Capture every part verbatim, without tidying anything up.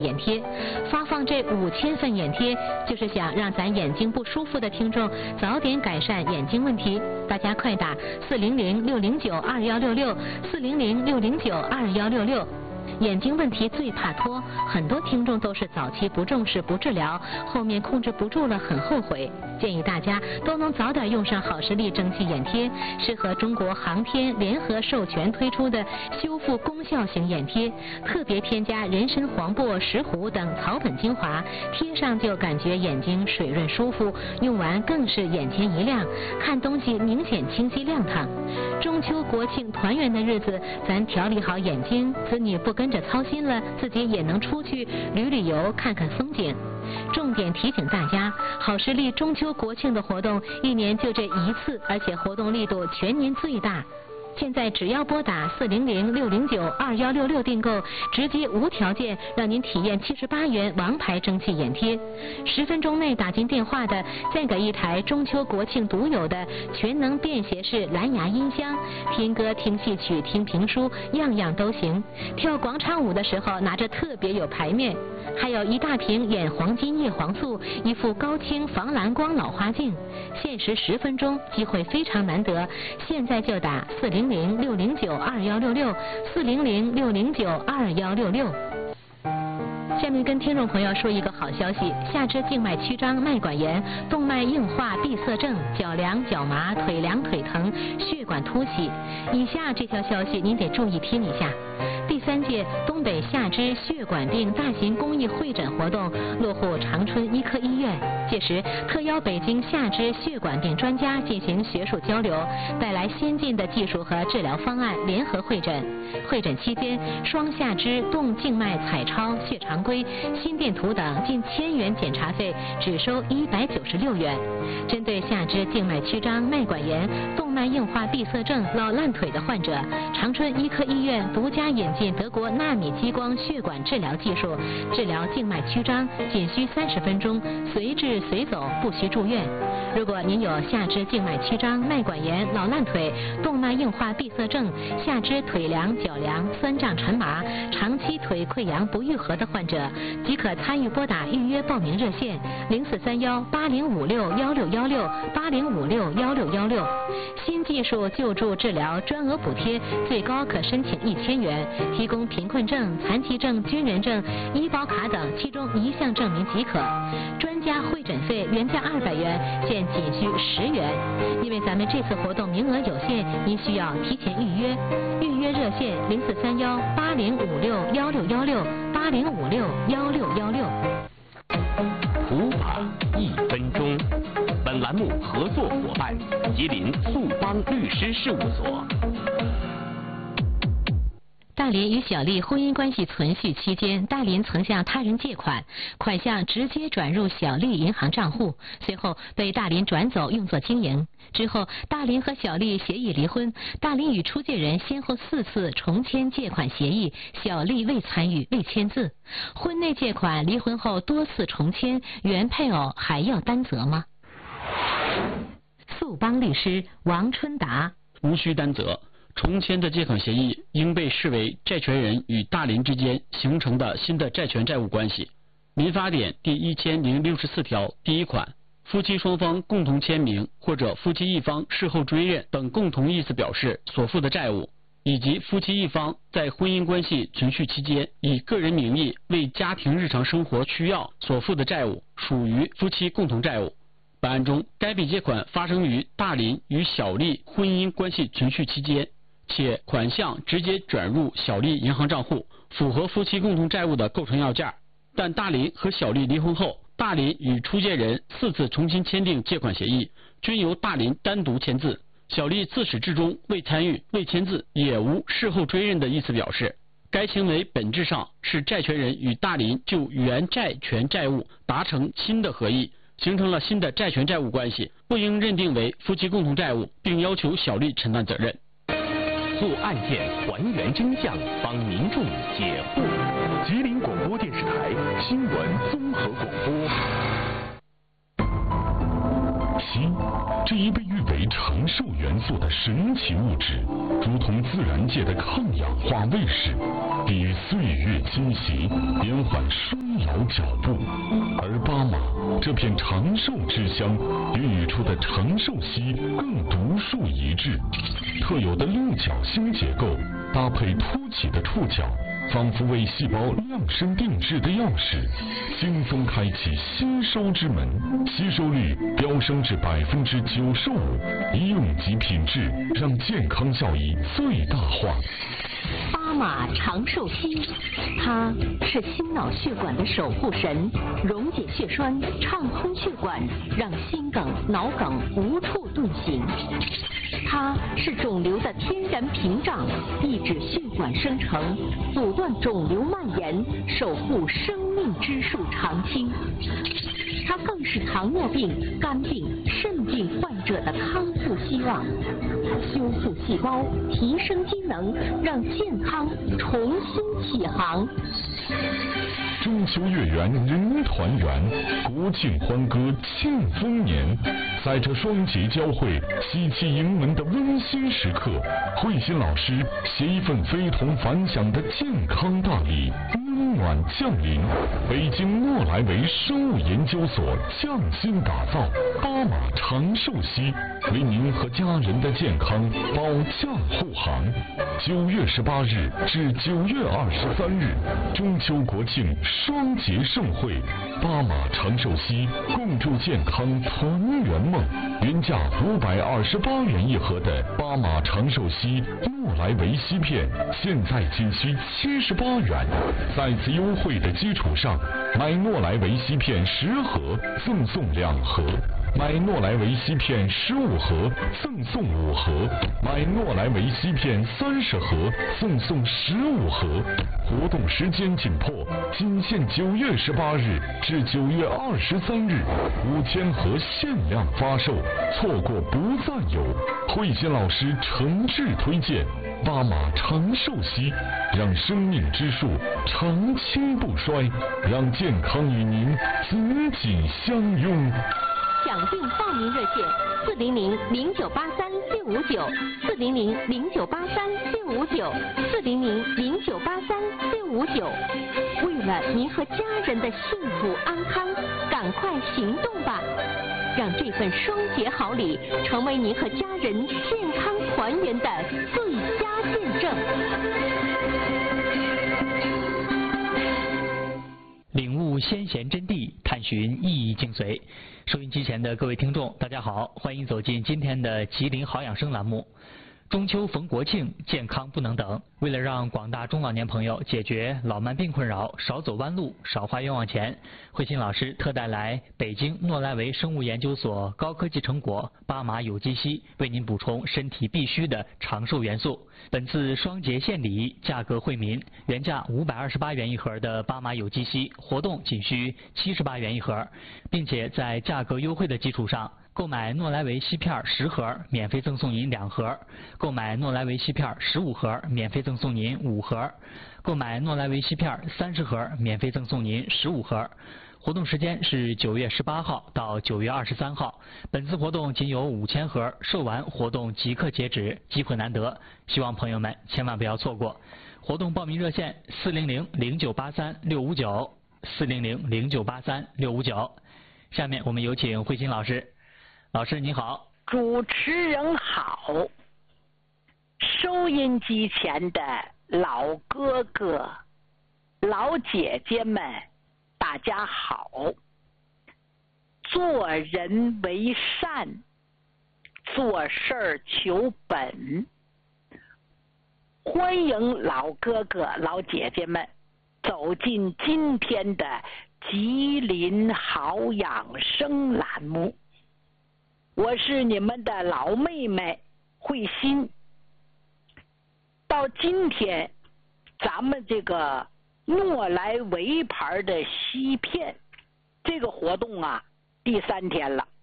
眼贴，发放这五千份眼贴，就是想让咱眼睛不舒服的听众早点改善眼睛问题。大家快打四零零六零九二幺六六四零零六零九二幺六六。眼睛问题最怕拖，很多听众都是早期不重视不治疗，后面控制不住了，很后悔。建议大家都能早点用上好视力蒸汽眼贴，是和中国航天联合授权推出的修复功效型眼贴，特别添加人参、黄柏、石斛等草本精华，贴上就感觉眼睛水润舒服，用完更是眼前一亮，看东西明显清晰亮堂。中秋国庆团圆的日子，咱调理好眼睛，子女不跟着操心了，自己也能出去旅旅游，看看风景。重点提醒大家，好视力中秋国庆的活动一年就这一次，而且活动力度全年最大。现在只要拨打四零零六零九二幺六六订购，直接无条件让您体验七十八元王牌蒸汽眼贴。十分钟内打进电话的，再给一台中秋国庆独有的全能便携式蓝牙音箱，听歌、听戏曲、听评书，样样都行。跳广场舞的时候拿着特别有排面。还有一大瓶眼黄金叶黄素，一副高清防蓝光老花镜。限时十分钟，机会非常难得，现在就打四零零六零九二幺六六四零零六零九二幺六六。下面跟听众朋友说一个好消息，下肢静脉曲张、脉管炎、动脉硬化、闭塞症、脚凉、脚麻、腿凉、腿疼、血管凸起，以下这条消息您得注意听一下。第三届东北下肢血管病大型公益会诊活动落户长春医科医院，届时特邀北京下肢血管病专家进行学术交流，带来先进的技术和治疗方案联合会诊。会诊期间，双下肢动静脉彩超、血常规、心电图等近千元检查费只收一百九十六元。针对下肢静脉曲张、脉管炎、动脉硬化、闭塞症、老烂腿的患者，长春医科医院独家引进德国纳米激光血管治疗技术，治疗静脉曲张仅需三十分钟，随治随走，不需住院。如果您有下肢静脉曲张、脉管炎、老烂腿、动脉硬化、闭塞症、下肢腿凉、脚凉、酸胀沉麻、长期腿溃疡不愈合的患者，即可参与拨打预约报名热线零四三幺八零五六幺六幺六八零五六幺六幺六。新技术救助治疗专额补贴，最高可申请一千元，提供贫困证、残疾证、军人证、医保卡等其中一项证明即可。专家会诊费原价二百元，现仅需十元。因为咱们这次活动名额有限，您需要提前预约。预约热线零四三幺八零五六幺六幺六八零五六幺六幺六。 普法一分钟。本栏目合作伙伴吉林速邦律师事务所。 大林与小丽婚姻关系存续期间，大林曾向他人借款，款项直接转入小丽银行账户，随后被大林转走用作经营。之后，大林和小丽协议离婚，大林与出借人先后四次重签借款协议，小丽未参与未签字。婚内借款离婚后多次重签，原配偶还要担责吗？速邦律师王春达： 无需担责。重签的借款协议应被视为债权人与大林之间形成的新的债权债务关系。民法典第一千零六十四条第一款，夫妻双方共同签名或者夫妻一方事后追认等共同意思表示所负的债务，以及夫妻一方在婚姻关系存续期间以个人名义为家庭日常生活需要所负的债务，属于夫妻共同债务。本案中，该笔借款发生于大林与小丽婚姻关系存续期间，且款项直接转入小丽银行账户，符合夫妻共同债务的构成要件。但大林和小丽离婚后，大林与出借人四次重新签订借款协议，均由大林单独签字，小丽自始至终未参与未签字，也无事后追认的意思表示。该行为本质上是债权人与大林就原债权债务达成新的合议，形成了新的债权债务关系，不应认定为夫妻共同债务，并要求小丽承担责任。 做案件还原真相，帮民众解惑。吉林广播电视台新闻综合广播。锌，这一被誉为城市寿元素的神奇物质，如同自然界的抗氧化卫士，抵御岁月侵袭，延缓衰老脚步。而巴马这片长寿之乡孕育出的长寿硒更独树一帜，特有的六角星结构搭配凸起的触角，仿佛为细胞量身定制的钥匙，轻松开启吸收之门，吸收率飙升至百分之九十五，用级品质让健康效益最大化。 巴马长寿硒，它是心脑血管的守护神，溶解血栓，畅通血管，让心梗、脑梗无处遁形。它是肿瘤的天然屏障，抑制血管生成，阻断肿瘤蔓延，守护生命之树长青。它更是糖尿病、肝病、肾病患者的康复希望，修复细胞，提升机能，让健康重新起航。 中秋月圆人团圆，国庆欢歌庆丰年。在这双节交汇、喜气迎门的温馨时刻，慧心老师携一份非同凡响的健康大礼温暖降临。北京诺莱维生物研究所匠心打造巴马长寿硒，为您和家人的健康保驾护航。九月十八日至九月二十三日，中秋国庆双节盛会，巴马长寿硒共筑健康团圆梦。原价五百二十八元一盒的巴马长寿硒诺莱维硒片，现在仅需七十八元。在此优惠的基础上，买诺莱维硒片十盒赠送两盒，买诺莱维硒片十五盒赠送五盒，买诺莱维硒片三十盒赠送十五盒。活动时间紧迫，仅限九月十八日至九月二十三日，五千盒限量发售，错过不再有。慧心老师诚挚推荐巴马长寿硒，让生命之树长青不衰，让健康与您紧紧相拥。 抢订报名热线：四零零零九八三六五九，四零零零九八三六五九，四零零零九八三六五九。为了您和家人的幸福安康，赶快行动吧！让这份双节好礼成为您和家人健康团圆的最佳见证。 领悟先贤真谛，探寻意义精髓。收音机前的各位听众，大家好，欢迎走进今天的吉林好养生栏目。中秋逢国庆，健康不能等。为了让广大中老年朋友解决老慢病困扰，少走弯路，少花冤枉钱，慧心老师特带来北京诺莱维生物研究所高科技成果巴马有机硒，为您补充身体必需的长寿元素。本次双节献礼，价格惠民，原价五百二十八元一盒的巴马有机硒，活动仅需七十八元一盒，并且在价格优惠的基础上，购买诺莱维硒片十盒，免费赠送您两盒；购买诺莱维硒片十五盒，免费赠送您五盒；购买诺莱维硒片三十盒，免费赠送您十五盒。活动时间是九月十八号到九月二十三号。本次活动仅有五千盒，售完活动即刻截止，机会难得，希望朋友们千万不要错过。活动报名热线：四零零零九八三六五九，四零零零九八三六五九。下面我们有请慧心老师。老师你好。 主持人好，收音机前的老哥哥、老姐姐们，大家好。做人为善，做事儿求本。欢迎老哥哥、老姐姐们走进今天的吉林好养生栏目。我是你们的老妹妹慧心。到今天咱们这个诺莱维牌的硒片这个活动啊，第三天了。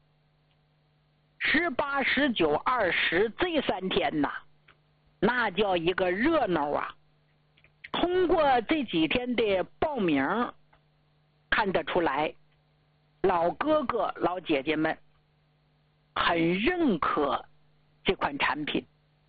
十八、十九、二十这三天呐，那叫一个热闹啊！通过这几天的报名，看得出来，老哥哥、老姐姐们很认可这款产品，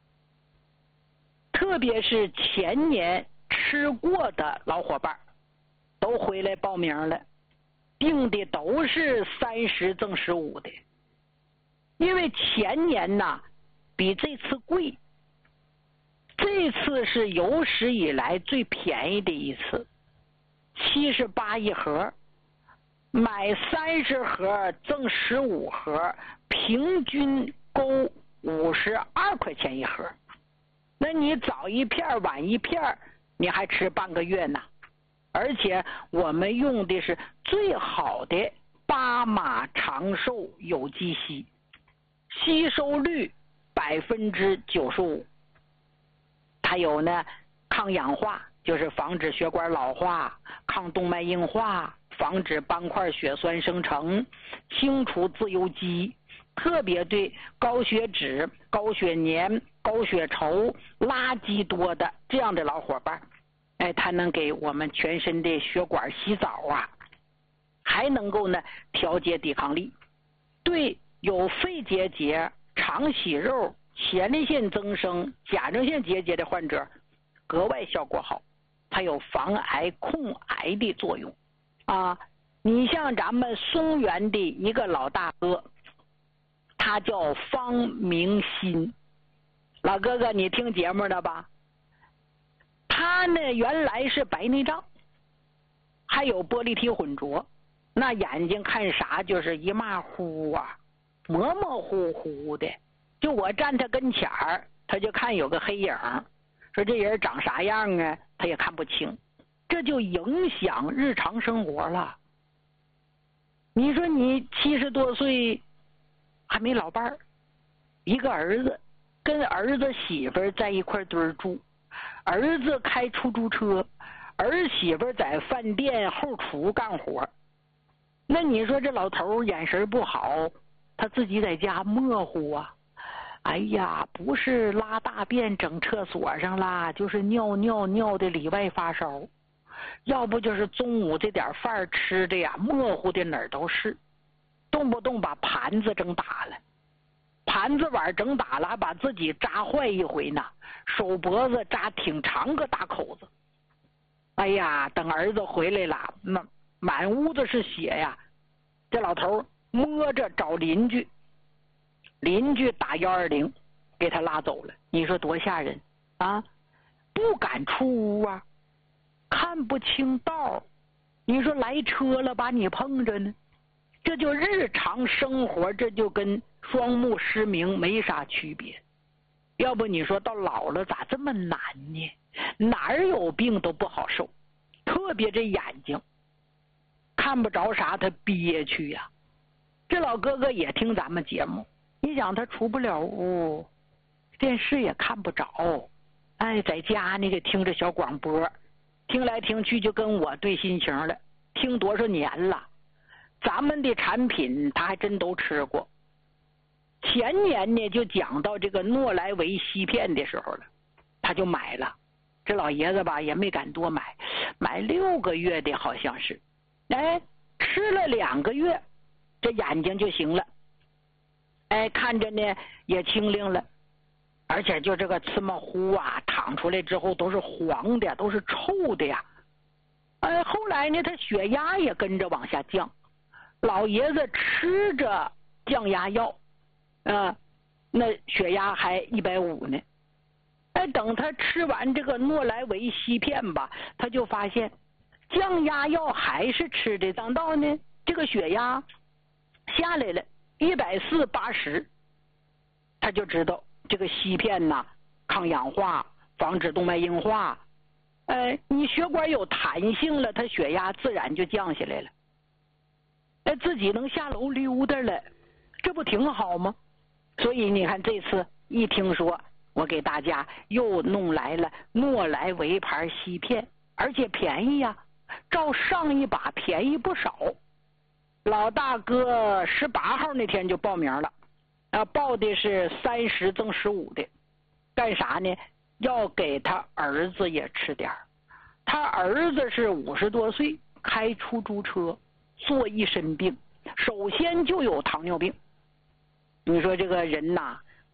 特别是前年吃过的老伙伴都回来报名了，定的都是三十赠十五的。因为前年呐比这次贵，这次是有史以来最便宜的一次，七十八一盒，买三十盒赠十五盒，平均够五十二块钱一盒。那你早一片晚一片，你还吃半个月呢。而且我们用的是最好的巴马长寿有机硒，吸收率百分之九十五。还有呢，抗氧化，就是防止血管老化；抗动脉硬化，防止斑块血栓生成；清除自由基，特别对高血脂、高血粘、高血稠、垃圾多的这样的老伙伴，哎，它能给我们全身的血管洗澡啊，还能够呢调节抵抗力，对有肺结节、肠息肉、前列腺增生、甲状腺结节的患者格外效果好，它有防癌控癌的作用啊。你像咱们松原的一个老大哥，他叫方明新，老哥哥你听节目的吧？他呢原来是白内障，还有玻璃体混浊，那眼睛看啥就是一马虎啊，模模糊糊的。就我站他跟前儿，他就看有个黑影，说这人长啥样啊，他也看不清，这就影响日常生活了。你说你七十多岁还没老伴儿，一个儿子跟儿子媳妇在一块堆住，儿子开出租车，儿媳妇在饭店后厨干活，那你说这老头眼神不好，他自己在家模糊啊。哎呀，不是拉大便整厕所上啦，就是尿尿尿的里外发烧，要不就是中午这点饭吃的呀，模糊的哪儿都是，动不动把盘子整打了，盘子碗整打了，还把自己扎坏一回呢，手脖子扎挺长个大口子。哎呀，等儿子回来了，那满屋子是血呀，这老头摸着找邻居，邻居打幺二零给他拉走了。你说多吓人啊！不敢出屋啊，看不清道，你说来车了把你碰着呢，这就日常生活，这就跟双目失明没啥区别。要不你说到老了咋这么难呢？哪儿有病都不好受，特别这眼睛看不着啥他憋屈呀。这老哥哥也听咱们节目，你想他出不了屋，电视也看不着，哎，在家呢给听着小广播，听来听去就跟我对心情了，听多少年了。咱们的产品他还真都吃过。前年呢就讲到这个诺莱维硒片的时候了，他就买了。这老爷子吧也没敢多买，买六个月的好像是，哎，吃了两个月，这眼睛就行了。哎，看着呢也清灵了，而且就这个芝麻糊啊，淌出来之后都是黄的，都是臭的呀。哎，后来呢，他血压也跟着往下降，老爷子吃着降压药，啊、呃，那血压还一百五呢。哎，等他吃完这个诺莱维硒片吧，他就发现降压药还是吃的，等到呢这个血压下来了一百四八十，他就知道这个硒片呐，抗氧化，防止动脉硬化。哎，你血管有弹性了，他血压自然就降下来了。哎，自己能下楼溜达了，这不挺好吗？所以你看这次一听说，我给大家又弄来了诺莱维牌硒片，而且便宜呀，照上一把便宜不少。老大哥十八号那天就报名了，啊，报的是三十赠十五的，干啥呢？要给他儿子也吃点儿。他儿子是五十多岁，开出租车，做一身病，首先就有糖尿病。你说这个人呐，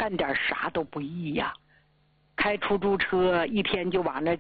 干点啥都不易呀。开出租车一天就往那